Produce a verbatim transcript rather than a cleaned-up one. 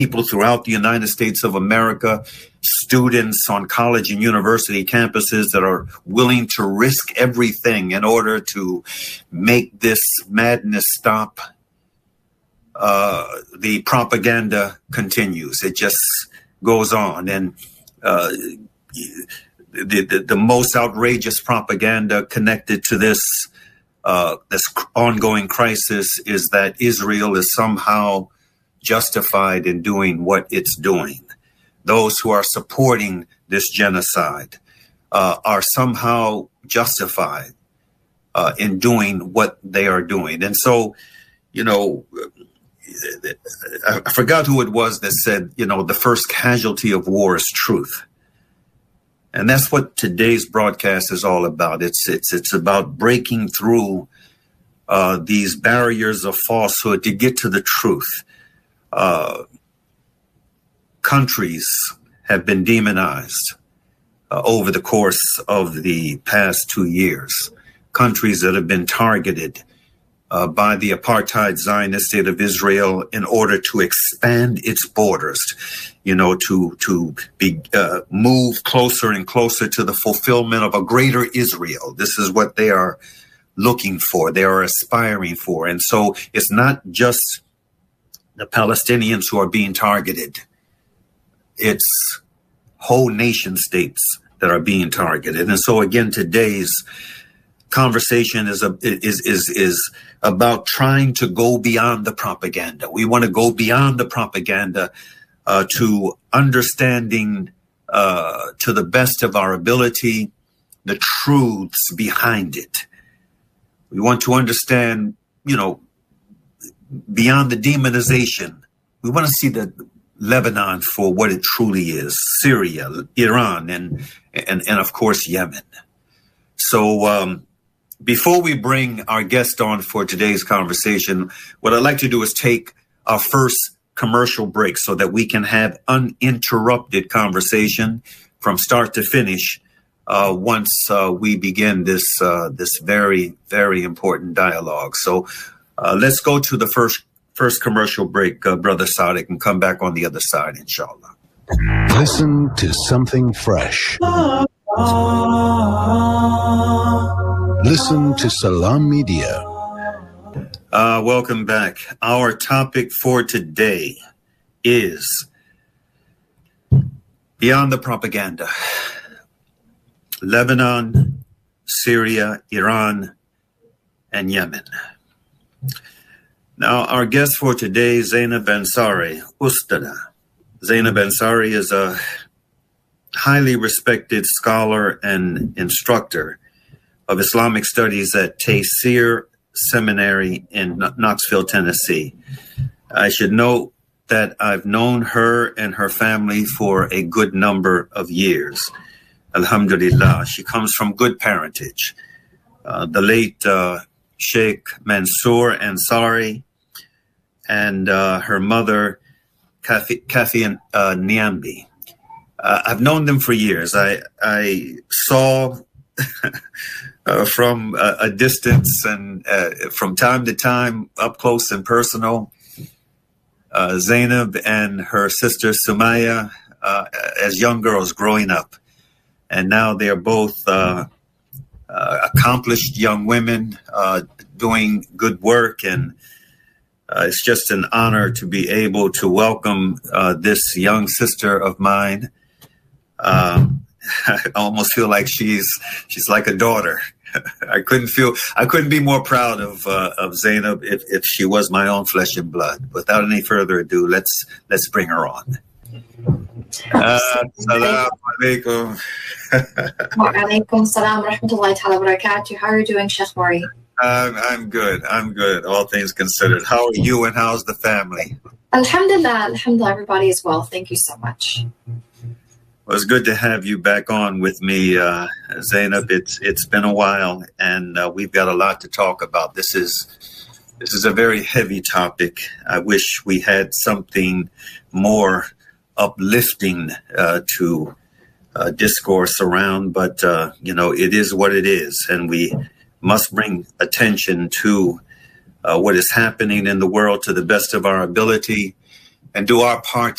people throughout the United States of America, students on college and university campuses that are willing to risk everything in order to make this madness stop. Uh, the propaganda continues. It just goes on. And uh, the, the, the most outrageous propaganda connected to this, uh, this ongoing crisis is that Israel is somehow justified in doing what it's doing. Those who are supporting this genocide uh, are somehow justified uh, in doing what they are doing. And so, you know, I forgot who it was that said, you know, the first casualty of war is truth. And that's what today's broadcast is all about. It's it's it's about breaking through uh, these barriers of falsehood to get to the truth. Uh, countries have been demonized uh, over the course of the past two years. Countries that have been targeted uh, by the apartheid Zionist state of Israel in order to expand its borders, you know, to to be uh, move closer and closer to the fulfillment of a greater Israel. This is what they are looking for. They are aspiring for. And so it's not just the Palestinians who are being targeted. It's whole nation states that are being targeted. And so again, today's conversation is a, is is is about trying to go beyond the propaganda. We want to go beyond the propaganda uh, to understanding uh, to the best of our ability the truths behind it. We want to understand, you know, beyond the demonization. We want to see the Lebanon for what it truly is, Syria, Iran, and and and of course Yemen. So um, before we bring our guest on for today's conversation, what I'd like to do is take our first commercial break so that we can have uninterrupted conversation from start to finish uh, once uh, we begin this uh, this very, very important dialogue. So uh, let's go to the first first commercial break, uh, Brother Sadiq, and come back on the other side, inshallah. Listen to something fresh. Listen to Salam Media. Uh, welcome back. Our topic for today is Beyond the Propaganda. Lebanon, Syria, Iran, and Yemen. Now, our guest for today, Zainab Ansari, Ustada. Zainab Ansari is a highly respected scholar and instructor of Islamic studies at Taysir Seminary in Knoxville, Tennessee. I should note that I've known her and her family for a good number of years. Alhamdulillah, she comes from good parentage. Uh, the late uh, Sheikh Mansour Ansari and uh, her mother, Kafi, Kafi uh, Niambi. Uh, I've known them for years. I, I saw uh, from a, a distance and uh, from time to time, up close and personal, uh, Zainab and her sister Sumaya uh, as young girls growing up. And now they're both uh, uh, accomplished young women uh, doing good work. And uh, it's just an honor to be able to welcome uh, this young sister of mine. Um, I almost feel like she's she's like a daughter. I couldn't feel I couldn't be more proud of uh, of Zainab if, if she was my own flesh and blood. Without any further ado, let's let's bring her on. Uh, Assalamu alaikum. Wa alaikum salam wa rahmatullahi ta'ala wa barakatuh. How are you doing, Sheikh Mori? I'm, I'm good. I'm good. All things considered. How are you and how's the family? Alhamdulillah. Alhamdulillah. Everybody is well. Thank you so much. Well, it's good to have you back on with me, uh, Zainab. It's it's been a while, and uh, we've got a lot to talk about. This is this is a very heavy topic. I wish we had something more uplifting uh, to uh, discourse around, but uh, you know, it is what it is, and we must bring attention to uh, what is happening in the world to the best of our ability. and do our part